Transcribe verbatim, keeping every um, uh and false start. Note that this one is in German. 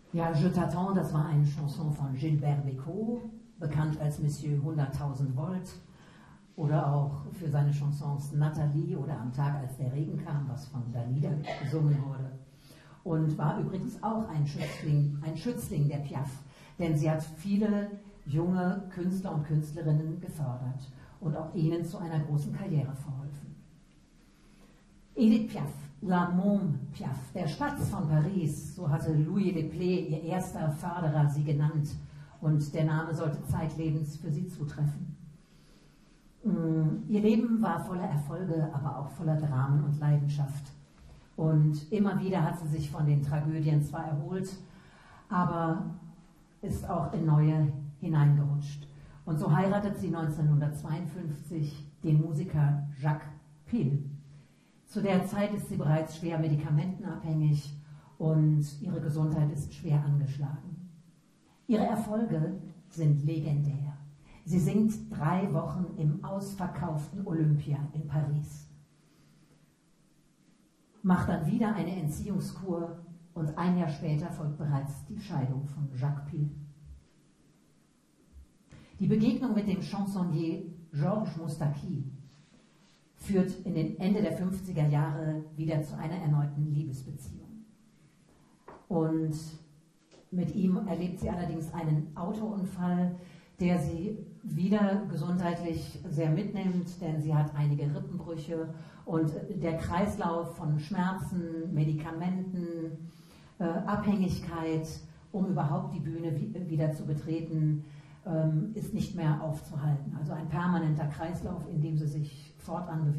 Ja, Je t'attends, das war eine Chanson von Gilbert Bécaud, bekannt als Monsieur hunderttausend Volt, oder auch für seine Chansons Nathalie oder Am Tag, als der Regen kam, was von Dalida gesungen wurde. Und war übrigens auch ein Schützling, ein Schützling der Piaf, denn sie hat viele junge Künstler und Künstlerinnen gefördert und auch ihnen zu einer großen Karriere verholfen. Edith Piaf, La Môme Piaf, der Spatz von Paris, so hatte Louis Leplé, ihr erster Förderer, sie genannt, und der Name sollte zeitlebens für sie zutreffen. Ihr Leben war voller Erfolge, aber auch voller Dramen und Leidenschaft. Und immer wieder hat sie sich von den Tragödien zwar erholt, aber ist auch in neue hineingerutscht. Und so heiratet sie neunzehnhundertzweiundfünfzig den Musiker Jacques Pil. Zu der Zeit ist sie bereits schwer medikamentenabhängig und ihre Gesundheit ist schwer angeschlagen. Ihre Erfolge sind legendär. Sie singt drei Wochen im ausverkauften Olympia in Paris, macht dann wieder eine Entziehungskur und ein Jahr später folgt bereits die Scheidung von Jacques Pil. Die Begegnung mit dem Chansonnier Georges Moustaki führt in den Ende der fünfziger Jahre wieder zu einer erneuten Liebesbeziehung. Und mit ihm erlebt sie allerdings einen Autounfall, der sie wieder gesundheitlich sehr mitnimmt, denn sie hat einige Rippenbrüche und der Kreislauf von Schmerzen, Medikamenten, äh, Abhängigkeit, um überhaupt die Bühne wieder zu betreten, ähm, ist nicht mehr aufzuhalten. Also ein permanenter Kreislauf, in dem sie sich fortan bewegt.